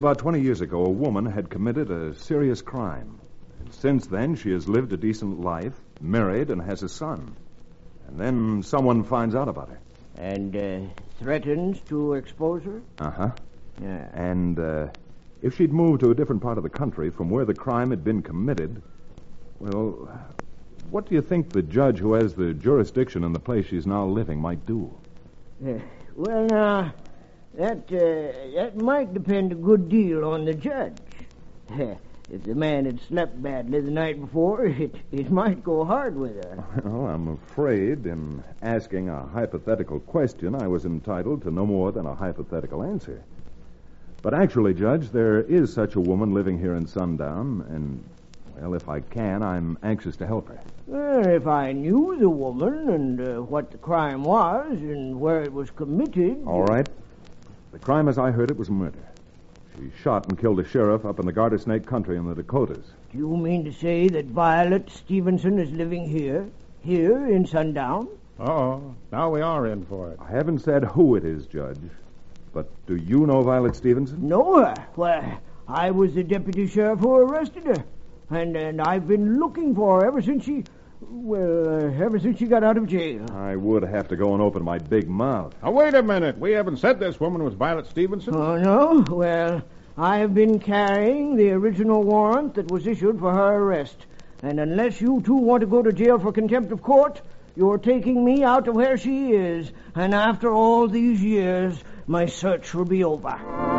About 20 years ago, a woman had committed a serious crime. And since then, she has lived a decent life, married, and has a son. And then someone finds out about her. And threatens to expose her? Uh-huh. Yeah. And if she'd moved to a different part of the country from where the crime had been committed, well, what do you think the judge who has the jurisdiction in the place she's now living might do? Well, now, that might depend a good deal on the judge. If the man had slept badly the night before, it might go hard with her. Well, I'm afraid in asking a hypothetical question, I was entitled to no more than a hypothetical answer. But actually, Judge, there is such a woman living here in Sundown, and, well, if I can, I'm anxious to help her. Well, if I knew the woman and what the crime was and where it was committed... All right. The crime, as I heard it, was murder. She shot and killed a sheriff up in the Garter Snake country in the Dakotas. Do you mean to say that Violet Stevenson is living here in Sundown? Oh, now we are in for it. I haven't said who it is, Judge. But do you know Violet Stevenson? Know her? Well, I was the deputy sheriff who arrested her. And I've been looking for her ever since she got out of jail. I would have to go and open my big mouth. Now, wait a minute. We haven't said this woman was Violet Stevenson. Oh, no? Well, I have been carrying the original warrant that was issued for her arrest. And unless you two want to go to jail for contempt of court, you're taking me out to where she is. And after all these years, my search will be over.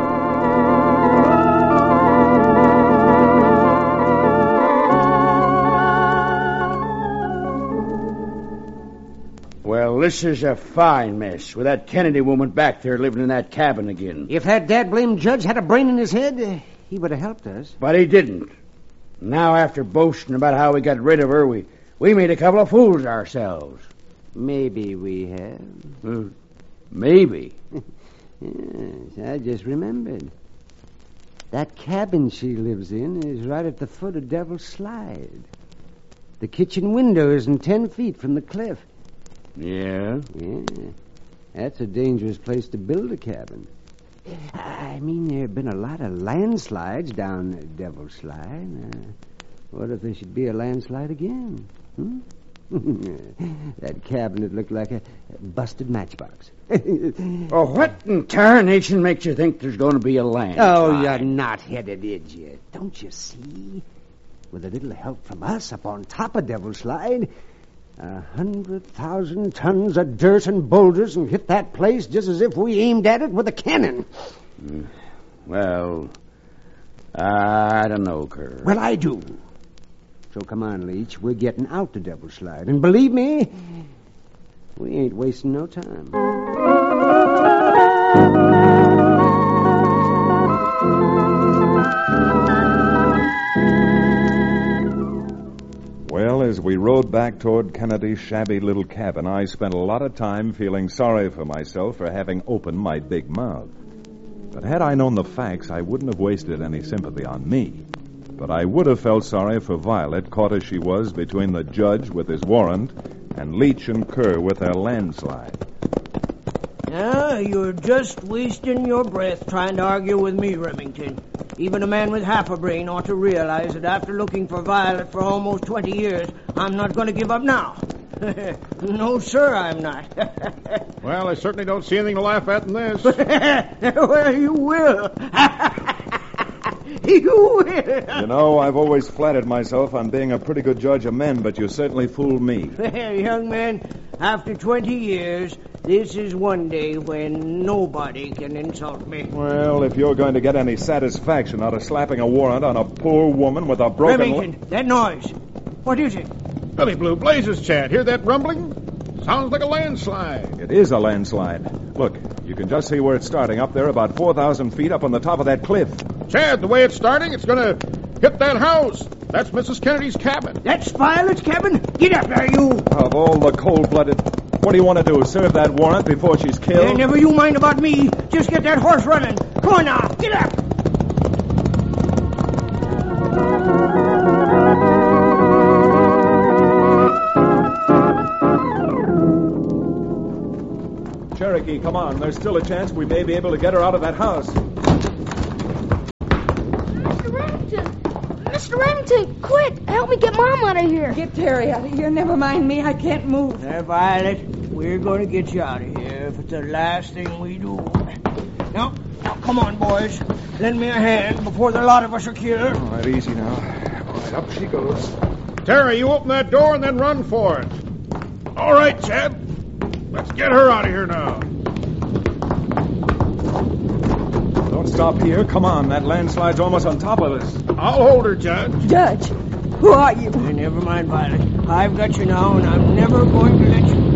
Well, this is a fine mess, with that Kennedy woman back there living in that cabin again. If that dad-blamed judge had a brain in his head, he would have helped us. But he didn't. Now, after boasting about how we got rid of her, we made a couple of fools ourselves. Maybe we have. Maybe. Yes, I just remembered. That cabin she lives in is right at the foot of Devil's Slide. The kitchen window isn't 10 feet from the cliff. Yeah? Yeah. That's a dangerous place to build a cabin. I mean, there have been a lot of landslides down Devil's Slide. What if there should be a landslide again? That cabinet looked like a busted matchbox. Well, what in tarnation makes you think there's going to be a landslide? Oh, you're not-headed idiot. Don't you see? With a little help from us up on top of Devil's Slide, 100,000 tons of dirt and boulders and hit that place just as if we aimed at it with a cannon. Well, I don't know, Kerr. Well, I do. So come on, Leach. We're getting out to Devil's Slide. And believe me, we ain't wasting no time. Well, as we rode back toward Kennedy's shabby little cabin, I spent a lot of time feeling sorry for myself for having opened my big mouth. But had I known the facts, I wouldn't have wasted any sympathy on me. But I would have felt sorry for Violet, caught as she was between the judge with his warrant and Leach and Kerr with their landslide. Yeah, you're just wasting your breath trying to argue with me, Remington. Even a man with half a brain ought to realize that after looking for Violet for almost 20 years, I'm not going to give up now. No, sir, I'm not. Well, I certainly don't see anything to laugh at in this. Well, you will. You will. You know, I've always flattered myself on being a pretty good judge of men, but you certainly fooled me. Well, young man, after 20 years, this is one day when nobody can insult me. Well, if you're going to get any satisfaction out of slapping a warrant on a poor woman with a broken Remington, that noise. What is it? Billy Blue Blazes, Chad. Hear that rumbling? Sounds like a landslide. It is a landslide. Look, you can just see where it's starting up there about 4,000 feet up on the top of that cliff. Chad, the way it's starting, it's going to hit that house. That's Mrs. Kennedy's cabin. That's Violet's cabin? Get up there, you. Of all the cold-blooded... What do you want to do, serve that warrant before she's killed? Never you mind about me. Just get that horse running. Come on now, get up. Cherokee, come on. There's still a chance we may be able to get her out of that house. Remington, quick! Help me get Mom out of here. Get Terry out of here. Never mind me. I can't move. Violet, we're going to get you out of here if it's the last thing we do. Now, come on, boys. Lend me a hand before the lot of us are killed. All right, easy now. All right, up she goes. Terry, you open that door and then run for it. All right, Chad. Let's get her out of here now. Don't stop here. Come on, that landslide's almost on top of us. I'll hold her, Judge. Judge, who are you? Never mind, Violet. I've got you now, and I'm never going to let you